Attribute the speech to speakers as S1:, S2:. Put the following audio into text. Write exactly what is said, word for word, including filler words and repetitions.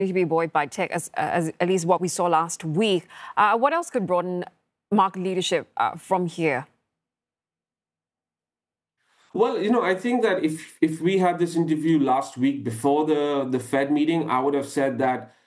S1: to be buoyed by tech, as, as at least what we saw last week. Uh, what else could broaden market leadership uh, from here?
S2: Well, you know, I think that if if we had this interview last week before the, the Fed meeting, I would have said that